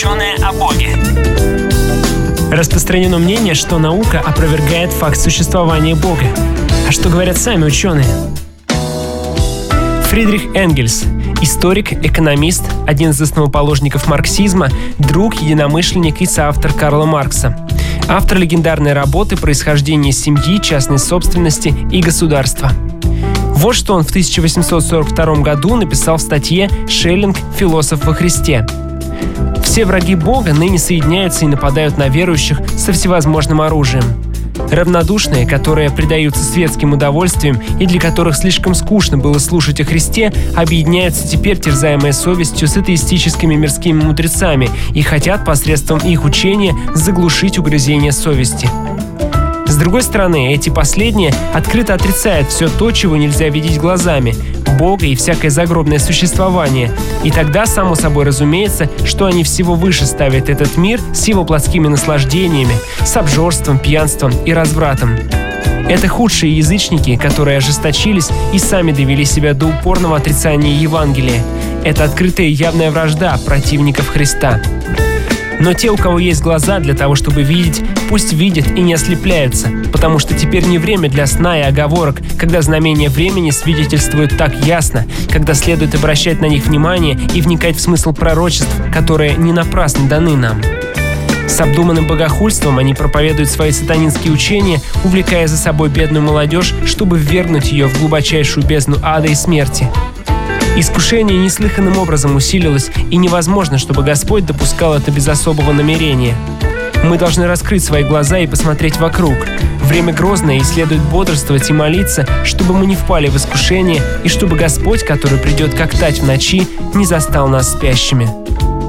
Ученые о Боге. Распространено мнение, что наука опровергает факт существования Бога. А что говорят сами ученые? Фридрих Энгельс – историк, экономист, один из основоположников марксизма, друг, единомышленник и соавтор Карла Маркса. Автор легендарной работы «Происхождение семьи, частной собственности и государства». Вот что он в 1842 году написал в статье «Шеллинг. Философ во Христе». «Все враги Бога ныне соединяются и нападают на верующих со всевозможным оружием. Равнодушные, которые предаются светским удовольствиям и для которых слишком скучно было слушать о Христе, объединяются теперь, терзаемые совестью, с атеистическими мирскими мудрецами и хотят посредством их учения заглушить угрызение совести. С другой стороны, эти последние открыто отрицают все то, чего нельзя видеть глазами – Бога и всякое загробное существование. И тогда, само собой разумеется, что они всего выше ставят этот мир с его плотскими наслаждениями, с обжорством, пьянством и развратом. Это худшие язычники, которые ожесточились и сами довели себя до упорного отрицания Евангелия. Это открытая и явная вражда противников Христа. Но те, у кого есть глаза для того, чтобы видеть, пусть видят и не ослепляются, потому что теперь не время для сна и оговорок, когда знамения времени свидетельствуют так ясно, когда следует обращать на них внимание и вникать в смысл пророчеств, которые не напрасно даны нам. С обдуманным богохульством они проповедуют свои сатанинские учения, увлекая за собой бедную молодежь, чтобы ввергнуть ее в глубочайшую бездну ада и смерти. Искушение неслыханным образом усилилось, и невозможно, чтобы Господь допускал это без особого намерения. Мы должны раскрыть свои глаза и посмотреть вокруг. Время грозное, и следует бодрствовать и молиться, чтобы мы не впали в искушение, и чтобы Господь, который придет как тать в ночи, не застал нас спящими.